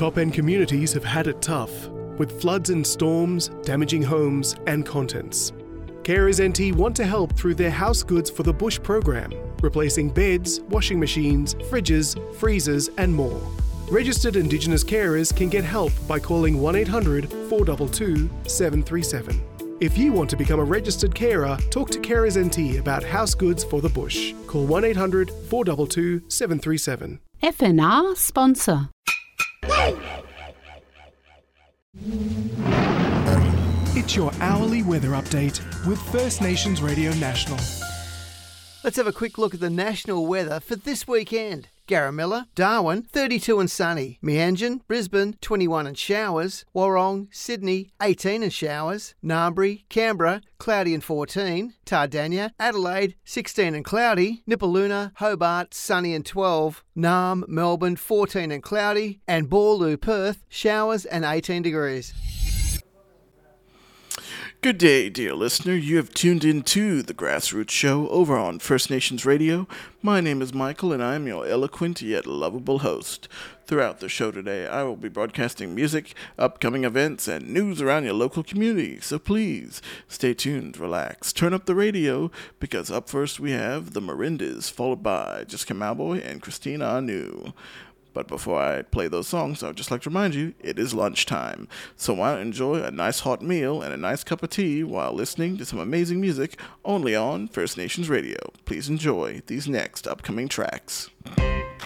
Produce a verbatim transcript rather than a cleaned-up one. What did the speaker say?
top-end communities have had it tough, with floods and storms damaging homes and contents. Carers N T want to help through their House Goods for the Bush program, replacing beds, washing machines, fridges, freezers and more. Registered Indigenous carers can get help by calling one eight hundred four two two seven three seven. If you want to become a registered carer, talk to Carers N T about House Goods for the Bush. Call one eight hundred four two two seven three seven. F N R sponsor. It's your hourly weather update with First Nations Radio National. Let's have a quick look at the national weather for this weekend. Garamilla, Darwin, thirty-two and sunny. Meanjin, Brisbane, twenty-one and showers. Warrong, Sydney, eighteen and showers. Narmbri, Canberra, cloudy and fourteen. Tardania, Adelaide, sixteen and cloudy. Nipaluna, Hobart, sunny and twelve. Narm, Melbourne, fourteen and cloudy. And Boorloo, Perth, showers and eighteen degrees. Good day, dear listener. You have tuned in to The Grassroots Show over on First Nations Radio. My name is Michael, and I am your eloquent yet lovable host. Throughout the show today, I will be broadcasting music, upcoming events, and news around your local community. So please, stay tuned, relax, turn up the radio, because up first we have The Marindas, followed by Jessica Malboy and Christina Anu. But before I play those songs, I would just like to remind you, it is lunchtime. So why not enjoy a nice hot meal and a nice cup of tea while listening to some amazing music only on First Nations Radio. Please enjoy these next upcoming tracks.